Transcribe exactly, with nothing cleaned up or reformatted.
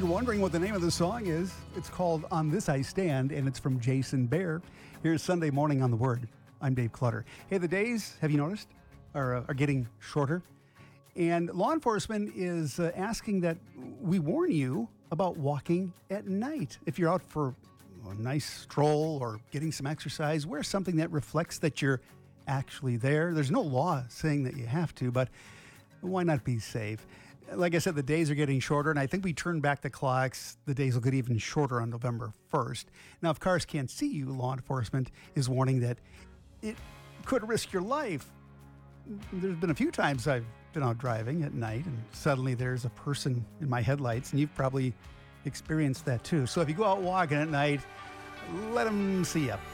you're wondering what the name of the song is, it's called On This I Stand, and it's from Jason Bear. Here's Sunday Morning on the Word. I'm Dave Clutter. Hey, the days, have you noticed, are, uh, are getting shorter. And law enforcement is uh, asking that we warn you about walking at night. If you're out for a nice stroll or getting some exercise, wear something that reflects that you're actually there. There's no law saying that you have to, but why not be safe? Like I said, the days are getting shorter, and I think we turn back the clocks. The days will get even shorter on November first. Now, if cars can't see you, law enforcement is warning that it could risk your life. There's been a few times I've been out driving at night, and suddenly there's a person in my headlights, and you've probably experienced that too. So if you go out walking at night, let them see you.